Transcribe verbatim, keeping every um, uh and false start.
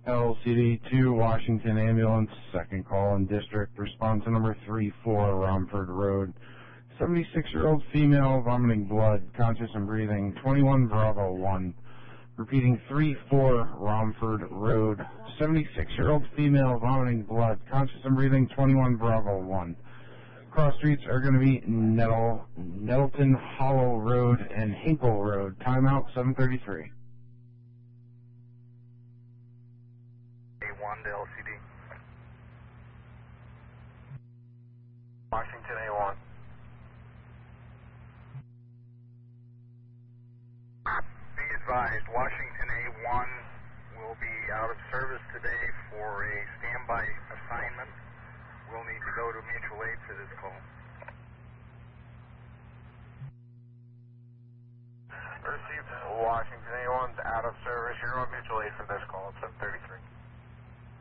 L C D two, Washington Ambulance, second call in district, response to number three four, Romford Road. seventy-six-year-old female, vomiting blood, conscious and breathing, twenty-one Bravo one. Repeating, three four, Romford Road. seventy-six-year-old female, vomiting blood, conscious and breathing, twenty-one Bravo one. Cross streets are going to be Nettle, Nettleton Hollow Road and Hinkle Road. Timeout seven thirty-three. A one to L C D. Washington A one. Be advised, Washington A one will be out of service today for a standby assignment. We'll need to go to mutual aid for this call. Received. Washington A one's out of service. You're on mutual aid for this call at seven thirty-three.